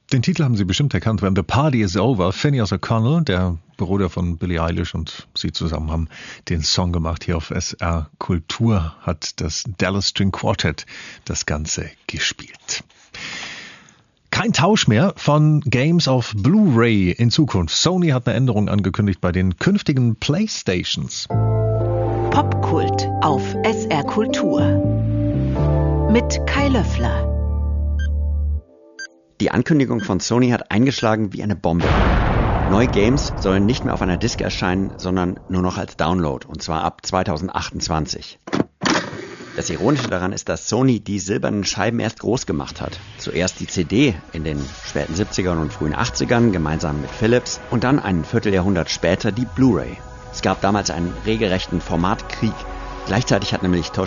Den Titel haben Sie bestimmt erkannt. When the Party is Over. Finneas O'Connell, der Bruder von Billie Eilish, und sie zusammen haben den Song gemacht. Hier auf SR Kultur hat das Dallas String Quartet das Ganze gespielt. Kein Tausch mehr von Games auf Blu-ray in Zukunft. Sony hat eine Änderung angekündigt bei den künftigen Playstations. Popkult auf SR Kultur mit Kai Löffler. Die Ankündigung von Sony hat eingeschlagen wie eine Bombe. Neue Games sollen nicht mehr auf einer Disk erscheinen, sondern nur noch als Download, und zwar ab 2028. Das Ironische daran ist, dass Sony die silbernen Scheiben erst groß gemacht hat. Zuerst die CD in den späten 70ern und frühen 80ern gemeinsam mit Philips und dann ein Vierteljahrhundert später die Blu-ray. Es gab damals einen regelrechten Formatkrieg. Gleichzeitig hat nämlich Total